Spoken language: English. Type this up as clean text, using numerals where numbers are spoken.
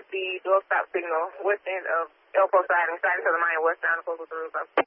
the door stop signal, west end of Elko siding to the Maya West down the coastal through.